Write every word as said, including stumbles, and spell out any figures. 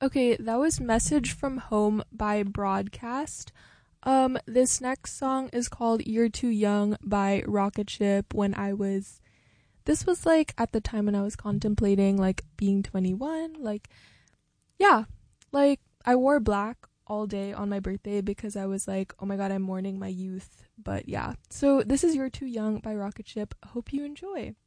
Okay, that was Message from Home by Broadcast. Um, this next song is called You're Too Young by Rocket Ship. When I was, this was like at the time when I was contemplating like being twenty-one. Like, yeah, like I wore black all day on my birthday because I was like, oh my god, I'm mourning my youth. But yeah, so this is You're Too Young by Rocket Ship. Hope you enjoy.